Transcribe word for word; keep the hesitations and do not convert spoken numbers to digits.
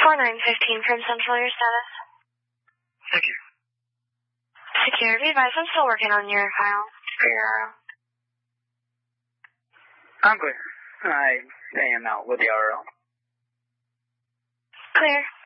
four nine fifteen from Central, your status. Secure. Secure. Be advised, I'm still working on your file for your R O. I'm clear. I am out with the R O. Clear.